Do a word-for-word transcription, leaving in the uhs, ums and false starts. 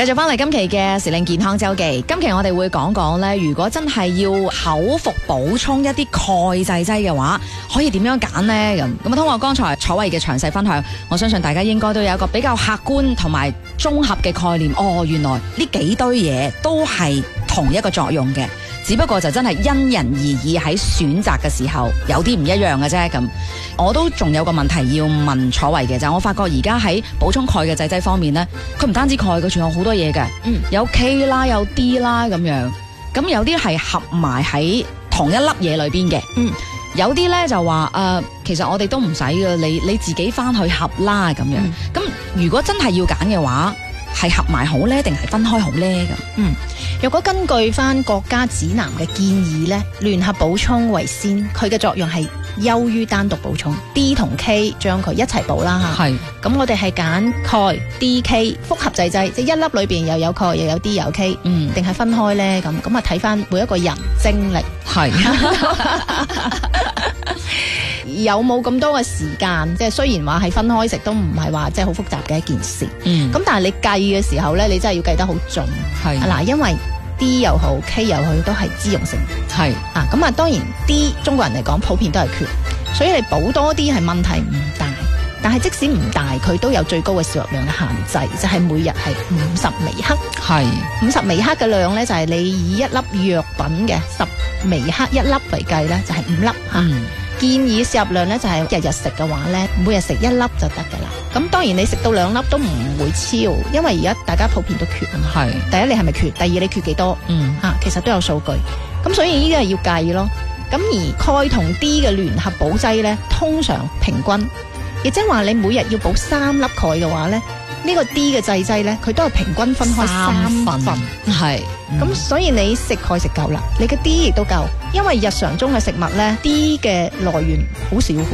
繼續翻嚟今期嘅時令健康周記，今期我哋會講講咧，如果真係要口服補充一啲鈣製劑嘅話，可以點樣揀呢？咁咁啊，通過剛才楚慧嘅詳細分享，我相信大家應該都有一個比較客觀同埋綜合嘅概念。哦，原來呢幾堆嘢都係同一個作用嘅，只不過就真係因人而異，喺選擇嘅時候有啲唔一樣嘅啫。咁我都仲有個問題要問楚慧嘅，就係我發覺而家喺補充鈣嘅製劑方面呢，佢唔單止鈣，佢仲有好多嘢嘅，嗯，有 K 啦，有 D 啦咁樣，咁有啲係合埋喺同一粒嘢裏邊嘅，嗯，有啲咧就話誒、呃，其實我哋都唔使嘅，你你自己翻去合啦咁樣。咁、嗯、如果真係要揀嘅話，係合埋好呢，定係分開好呢？咁嗯，若果根據翻國家指南嘅建議呢，聯合補充為先，佢嘅作用係優於單獨補充。D 同 K 將佢一齊補啦吓。係。咁我哋係揀鈣 D K 複合製劑，即係一粒裏邊又有鈣又有 D 又有 K， 嗯，定係分開呢？咁咁啊睇翻每一個人精力係。有冇咁多嘅時間？即係雖然話係分開食，都唔係話即係好複雜嘅一件事。嗯，咁但係你計嘅時候咧，你真係要計得好準。係嗱，因為 D 又好 K 又好，都係脂溶性。係啊，咁啊，當然 D 中國人嚟講普遍都係缺，所以你補多啲係問題唔大。但係即使唔大，佢都有最高嘅攝入量嘅限制，就係、是、每日係五十微克。係五十微克嘅量咧，就係、是、你以一粒藥品嘅十微克一粒為計咧，就係、是、五粒吓。嗯，建議攝入量咧就係日日食嘅話咧，每日食一粒就得噶啦。咁當然你食到兩粒都唔會超，因為而家大家普遍都缺啊嘛。係第一你係咪缺？第二你缺幾多？嗯吓、啊，其實都有數據。咁所以呢啲係要計咯。咁而鈣同 D 嘅聯合補劑咧，通常平均。亦即係話你每日要補三粒鈣嘅話咧，呢、呢個 D 嘅製劑咧，佢都係平均分開三份，係咁、嗯，所以你食鈣食夠啦，你嘅 D 亦都夠，因為日常中嘅食物咧 D 嘅來源好少。